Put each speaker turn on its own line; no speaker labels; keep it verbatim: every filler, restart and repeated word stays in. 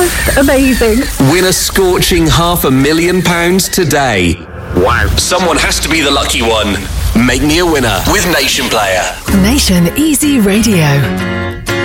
Just amazing.
Win a scorching half a million pounds today. Wow. Someone has to be the lucky one. Make me a winner with Nation Player.
Nation Easy Radio.